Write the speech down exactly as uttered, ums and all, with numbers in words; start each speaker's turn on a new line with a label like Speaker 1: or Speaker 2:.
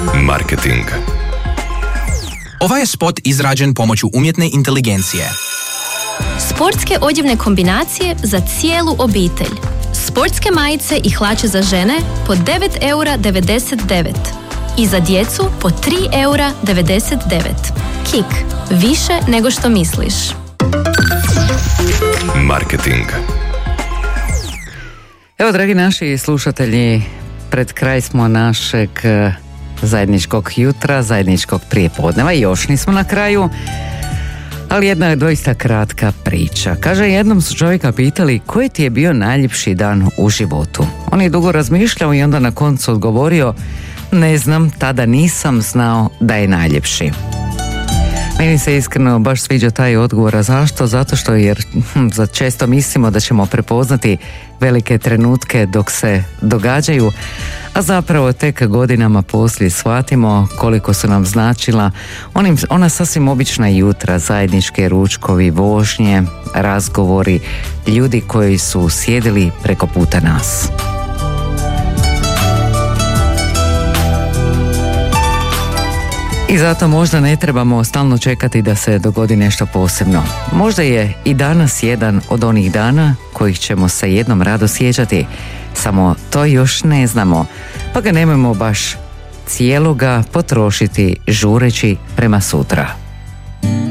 Speaker 1: Marketing.
Speaker 2: Ovaj je spot izrađen pomoću umjetne inteligencije.
Speaker 3: Sportske odjevne kombinacije za cijelu obitelj. Sportske majice i hlače za žene po devet eura devedeset devet i za djecu po tri eura devedeset devet. Kik, više nego što misliš.
Speaker 1: Marketing.
Speaker 4: Evo, dragi naši slušatelji, pred kraj smo našeg zajedničkog jutra, zajedničkog prijepodneva i još nismo na kraju, ali jedna je doista kratka priča. Kaže, jednom su čovjeka pitali koji ti je bio najljepši dan u životu. On je dugo razmišljao i onda na koncu odgovorio, ne znam, tada nisam znao da je najljepši. Meni se iskreno baš sviđa taj odgovor, a zašto? Zato što jer hm, za često mislimo da ćemo prepoznati velike trenutke dok se događaju, a zapravo tek godinama poslije shvatimo koliko su nam značila onim, ona sasvim obična jutra, zajedničke ručkovi, vožnje, razgovori, ljudi koji su sjedili preko puta nas. I zato možda ne trebamo stalno čekati da se dogodi nešto posebno. Možda je i danas jedan od onih dana kojih ćemo se jednom rado sjećati, samo to još ne znamo, pa ga nemojmo baš cijeloga potrošiti žureći prema sutra.